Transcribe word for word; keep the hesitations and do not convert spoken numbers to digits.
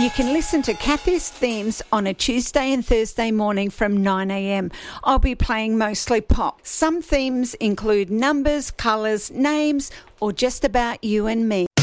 You can listen to Kathy's themes on a Tuesday and Thursday morning from nine a.m. I'll be playing mostly pop. Some themes include numbers, colours, names, or just about you and me.